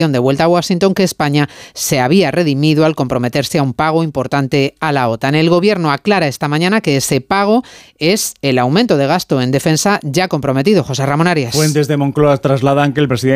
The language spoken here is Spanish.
de vuelta a Washington que España se había redimido al comprometerse a un pago importante a la OTAN. El Gobierno aclara esta mañana que ese pago es el aumento de gasto en defensa ya comprometido. José Ramón Arias. Fuentes de Moncloa trasladan que el presidente